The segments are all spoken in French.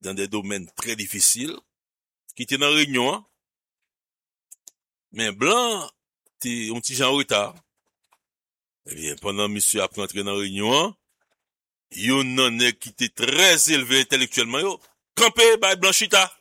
dans des domaines très difficiles, qui était dans la réunion, hein. Mais blanc, t'es un petit genre en retard. Eh bien, pendant monsieur a rentré dans la réunion, yon nan nèg qui était très élevé intellectuellement, yo, campé, by blanchita.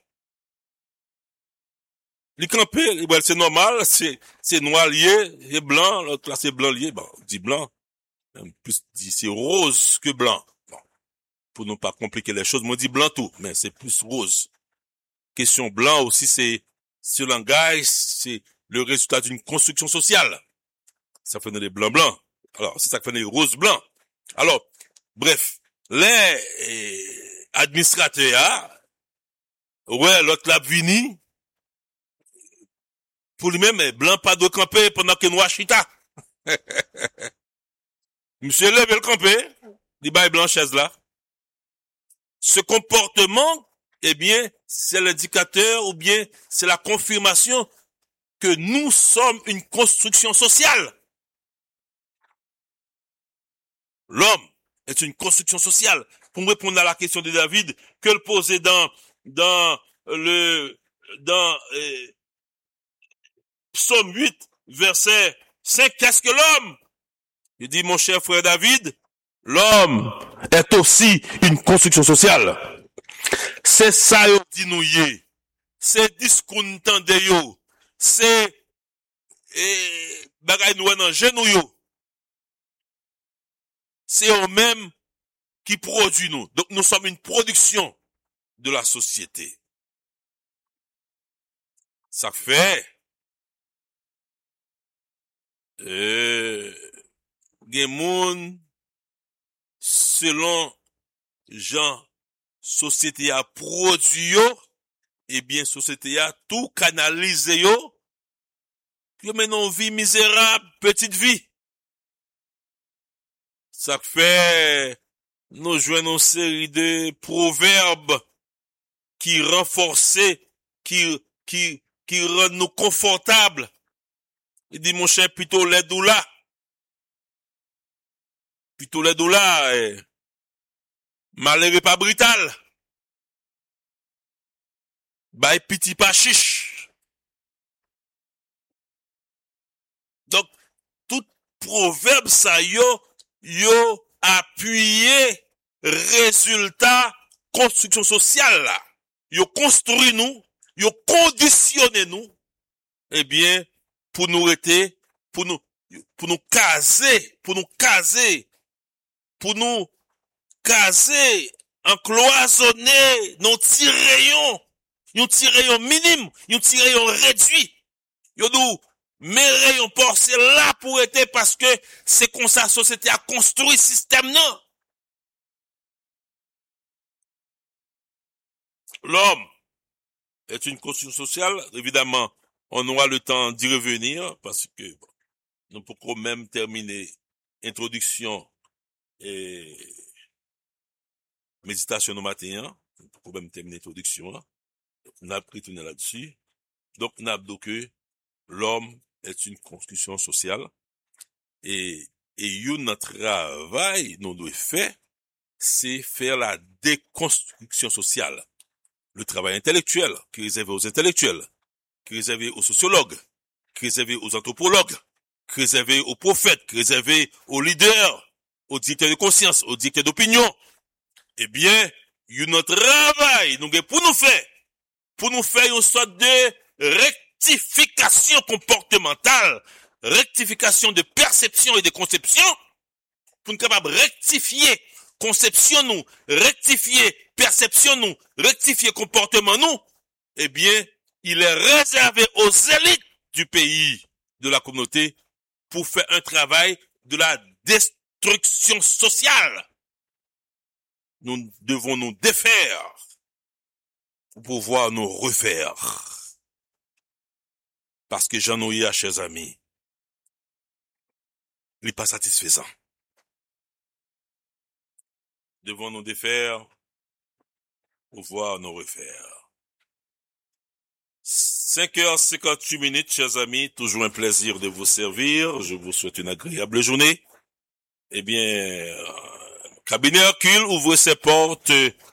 Les campé, c'est normal, c'est noir lié, et blanc, l'autre là c'est blanc lié, bon, on dit blanc. Plus dit c'est rose que blanc. Bon, pour ne pas compliquer les choses, moi dit blanc tout, mais c'est plus rose. Question blanc aussi, c'est ce langage, c'est le résultat d'une construction sociale. Ça fait des blancs blancs. Alors, c'est ça qui fait des roses blancs. Alors, bref, les administrateurs, ouais, l'autre l'a vini, pour lui-même, blanc pas de camper pendant que noir chita. Monsieur lève le campé, il baille blanc chaise là. Ce comportement, eh bien, c'est l'indicateur ou bien c'est la confirmation que nous sommes une construction sociale. L'homme est une construction sociale. Pour répondre à la question de David, que le poser dans Psaume 8, verset 5, qu'est-ce que l'homme? Il dit, mon cher frère David, l'homme est aussi une construction sociale. C'est ça, yo, dit nous yé. C'est discours n'tende yo. C'est, bagay nou nan genou yo. C'est eux-mêmes qui produisent nous. Donc nous sommes une production de la société. Ça fait, gen moun, selon Jean, société a produit yo, eh bien, société a tout canalisé yo, yo menon vie misérable, petite vie. Ça fait, nous jouons une série de proverbes qui renforcent, qui rendent nous confortables. Il dit, mon cher, plutôt les doulars. Plutôt les doulars, malheureux pas brutal. Bay petit pas chiche. Donc, tout proverbe ça yo appuyé résultat construction sociale là. Yo construit nous, yo conditionné nous. Eh bien, pour nous rester, pour nous caser, encloisonner nos petits rayons, yon petit rayon minime, yon petit rayon réduit. Yo dou, mes rayons porcés là pour être parce que c'est comme ça la société a construit système non. L'homme est une construction sociale, évidemment, on aura le temps d'y revenir parce que bon, nous pourrons même terminer introduction et méditation au matin, nous pourrons même terminer introduction là. On a pris tout là-dessus. Donc, on a dit que l'homme est une construction sociale et notre travail, nous devons faire, c'est faire la déconstruction sociale. Le travail intellectuel, qui est réservé aux intellectuels, qui est réservé aux sociologues, qui est réservé aux anthropologues, qui est réservé aux prophètes, qui est réservé aux leaders, aux directeurs de conscience, aux directeurs d'opinion. Eh bien, notre travail, nous pour nous faire une sorte de rectification comportementale, rectification de perception et de conception, pour nous capables de rectifier conception nous, rectifier perception nous, rectifier comportement nous, eh bien, il est réservé aux élites du pays, de la communauté, pour faire un travail de la destruction sociale. Nous devons nous défaire pour pouvoir nous refaire. Parce que j'en ai, chers amis, il n'est pas satisfaisant. Devons nous défaire pour pouvoir nous refaire. 5h58, chers amis, toujours un plaisir de vous servir. Je vous souhaite une agréable journée. Eh bien, cabinet Hercule ouvre ses portes